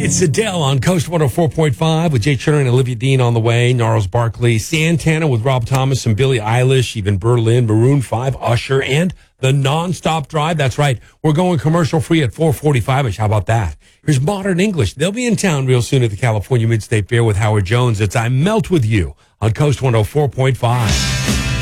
It's Adele on Coast 104.5 with Jay Cherner and Olivia Dean on the way. Gnarls Barkley, Santana with Rob Thomas and Billie Eilish, even Berlin, Maroon 5, Usher, and the Nonstop Drive. That's right. We're going commercial free at 4:45ish. How about that? Here's Modern English. They'll be in town real soon at the California Mid-State Fair with Howard Jones. It's I Melt With You on Coast 104.5.